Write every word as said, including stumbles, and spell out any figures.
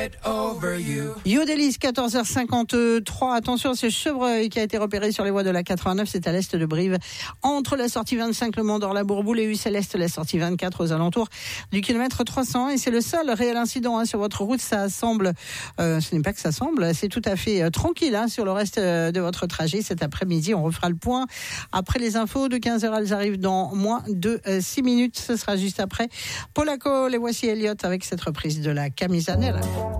get over you. Yodelis, quatorze heures cinquante-trois. Attention, c'est Chevreuil qui a été repéré sur les voies de la quatre-vingt-neuf. C'est à l'est de Brive. Entre la sortie vingt-cinq, le Mont d'Or, la Bourboule et U-Céleste, la sortie vingt-quatre aux alentours du kilomètre trois cents. Et c'est le seul réel incident hein, sur votre route. Ça semble, euh, ce n'est pas que ça semble, c'est tout à fait euh, tranquille hein, sur le reste euh, de votre trajet. Cet après-midi, on refera le point. Après les infos de quinze heures, elles arrivent dans moins de euh, six minutes. Ce sera juste après. Polako, les voici Elliott avec cette reprise de la Camisonella.